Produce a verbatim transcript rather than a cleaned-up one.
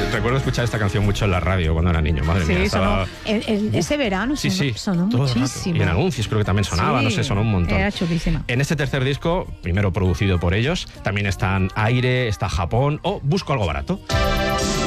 Recuerdo escuchar esta canción mucho en la radio cuando era niño, madre Sí, mía. sonó, Estaba... el, el, ese verano Sí, sonó, sí, sonó todo el rato. muchísimo. Y en anuncios creo que también sonaba, Sí, no sé, sonó un montón. Era chulísima. En este tercer disco, primero producido por ellos, también están Aire, está Japón o Busco algo barato.